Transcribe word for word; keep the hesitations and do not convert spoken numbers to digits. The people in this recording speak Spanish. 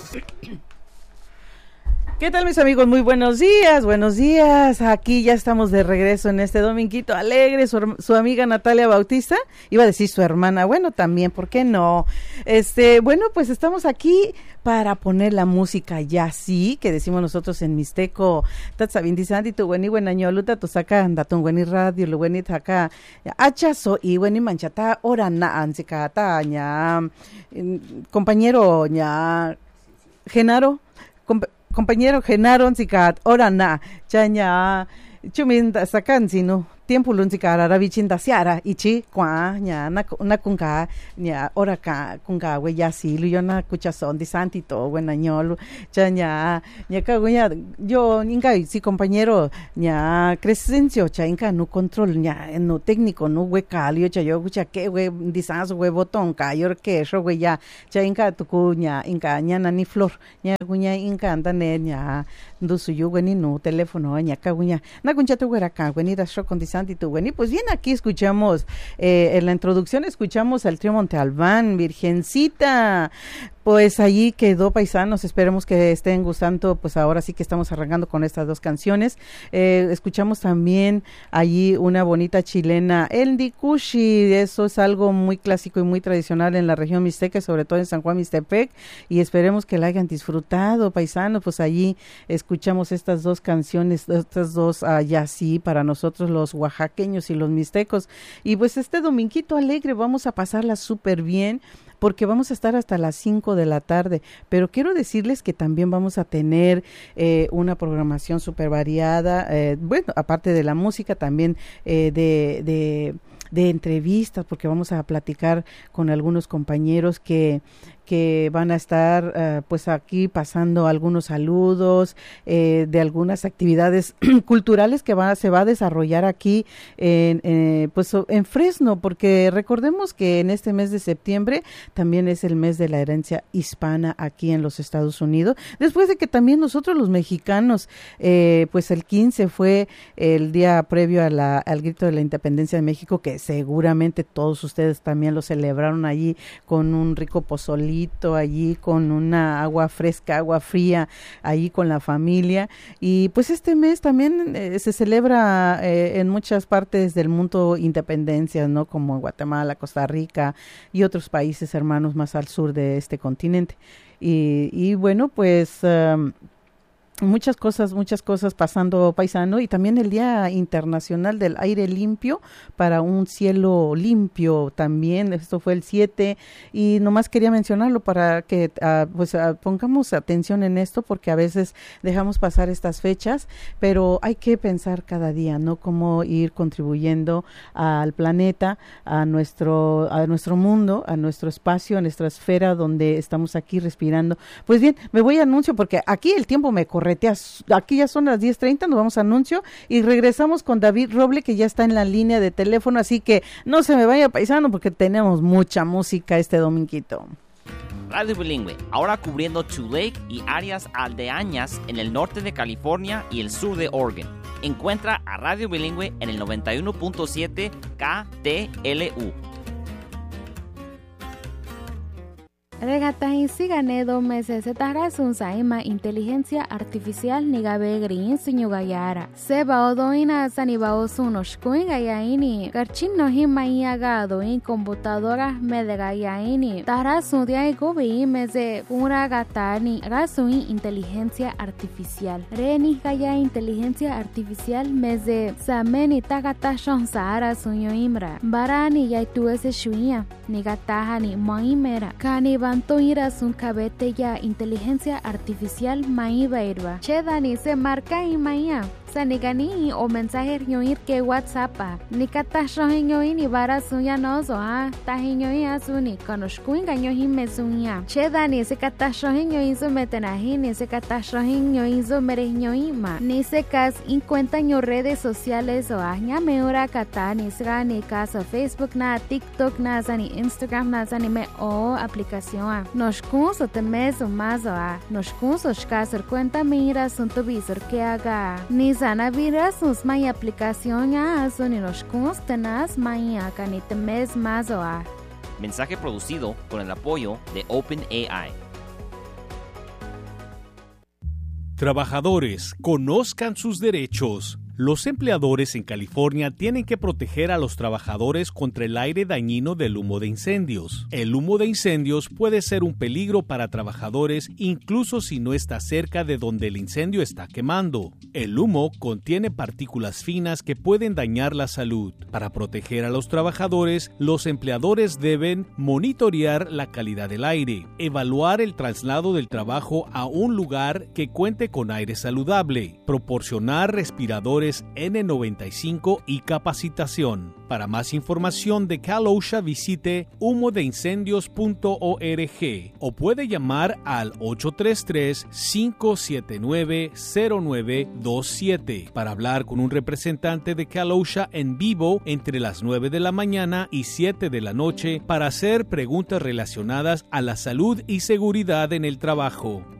¿Qué tal, mis amigos? Muy buenos días, buenos días. Aquí ya estamos de regreso en este dominguito alegre. Su, su amiga Natalia Bautista, iba a decir su hermana, bueno, también, ¿por qué no? Este, bueno, pues estamos aquí para poner la música ya sí, que decimos nosotros en mixteco. Tatsabindisandi tu weni buenañoluta tu saca andatun weni radio lo weni taka hachazo y weni manchata ora na anzikata ña compañero ña Genaro comp compañero Genaro Zikat, ora na, chaña, chumin sacan sino, tiempo lun zikara rabichin dasiara, ichi, kwa, ña, na, na kunga, ña, ora ka, kunga, we ya si, luyo na kuchazón di santito, buena ñolo, chaña, ña, kaguña, yo, inga, si compañero, ña, crescencio, cha, inga, no control, ña, no técnico, no we calio, cha, yo, kucha, que, we, disanzo, we botón, ka, yo, que, eso, we ya, cha, inga, tuku, ña, inga, ña, nani flor, ña, guña, inga, andane, ña, ndusu, yo, weni, no, teléfono, ña, kaguña, na, kuncha, tu, güera, ka, weni, da, show, con disanzo, y pues bien, aquí escuchamos, eh, en la introducción escuchamos al trío Monte Albán, Virgencita. Pues allí quedó, paisanos, esperemos que estén gustando, pues ahora sí que estamos arrancando con estas dos canciones. Eh, escuchamos también allí una bonita chilena, El Dicushi, eso es algo muy clásico y muy tradicional en la región mixteca, sobre todo en San Juan Mixtepec, y esperemos que la hayan disfrutado, paisanos. Pues allí escuchamos estas dos canciones, estas dos allá sí, para nosotros los oaxaqueños y los mixtecos, y pues este dominguito alegre vamos a pasarla súper bien, porque vamos a estar hasta las cinco de la tarde, pero quiero decirles que también vamos a tener eh, una programación súper variada, eh, bueno, aparte de la música, también eh, de, de, de entrevistas, porque vamos a platicar con algunos compañeros que que van a estar uh, pues aquí pasando algunos saludos eh, de algunas actividades culturales que va, se va a desarrollar aquí en, eh, pues en Fresno, porque recordemos que en este mes de septiembre también es el mes de la herencia hispana aquí en los Estados Unidos, después de que también nosotros los mexicanos, eh, pues el quince fue el día previo a la, al grito de la independencia de México, que seguramente todos ustedes también lo celebraron allí con un rico pozolito, allí con una agua fresca, agua fría, allí con la familia. Y pues este mes también eh, se celebra eh, en muchas partes del mundo independencias, ¿no? Como Guatemala, Costa Rica y otros países hermanos más al sur de este continente. Y, y bueno, pues um, muchas cosas, muchas cosas pasando, paisano, y también el Día Internacional del Aire Limpio para un cielo limpio también, esto fue el siete, y nomás quería mencionarlo para que uh, pues uh, pongamos atención en esto, porque a veces dejamos pasar estas fechas, pero hay que pensar cada día, ¿no? Cómo ir contribuyendo al planeta, a nuestro, a nuestro mundo, a nuestro espacio, a nuestra esfera donde estamos aquí respirando. Pues bien, me voy a anuncio porque aquí el tiempo me corre. Aquí ya son las diez treinta, nos vamos a anuncio y regresamos con David Roble, que ya está en la línea de teléfono, así que no se me vaya, paisano, porque tenemos mucha música este dominguito. Radio Bilingüe, ahora cubriendo Two Lake y áreas aldeañas en el norte de California y el sur de Oregon. Encuentra a Radio Bilingüe en el noventa y uno punto siete K T L U. Regatahin sigane do meses setara sun saima inteligencia artificial nigabe green sunyugayara. Seba odoina sanibao sunos kuingayaini. Garchin no himayagado in computadora medegayaini. Tara sundiai gobi meze uragatani rasuin inteligencia artificial. Reni gaya inteligencia artificial meze sameni tagata shonsara sunyoimra. Barani yaituese shuia. Nigatahani moimera. Kani Banto ira sun cabete ya inteligencia artificial maiba irba. Chedani se marca y maya. Sanigani o mensaje ñoir que WhatsApp. Ni kata shohin ni bara suya nozo ha. Tahin ya suni konoshkuin ganyo hime sunya. Chedani se kata shohin ñoizo metenahi ni se kata shohin ñoizo mere ñoima. Ni se kas in cuenta ño redes sociales o aña meura kata ni sra ni caso Facebook na TikTok na zani Instagram na zani me o aplicación. Nos kunso te meso mazo a. Nos kunso shkasur cuenta mira sunto visor que haga. Ni sana viras nos mai aplicación ya aso ni nos kunstenas mai a canite mes mazo a. Mensaje producido con el apoyo de OpenAI. Trabajadores, conozcan sus derechos. Los empleadores en California tienen que proteger a los trabajadores contra el aire dañino del humo de incendios. El humo de incendios puede ser un peligro para trabajadores incluso si no está cerca de donde el incendio está quemando. El humo contiene partículas finas que pueden dañar la salud. Para proteger a los trabajadores, los empleadores deben monitorear la calidad del aire, evaluar el traslado del trabajo a un lugar que cuente con aire saludable, proporcionar respiradores N noventa y cinco y capacitación. Para más información de Cal OSHA visite humo de incendios punto org o puede llamar al ocho tres tres, cinco siete nueve, cero nueve dos siete para hablar con un representante de Cal OSHA en vivo entre las nueve de la mañana y siete de la noche para hacer preguntas relacionadas a la salud y seguridad en el trabajo.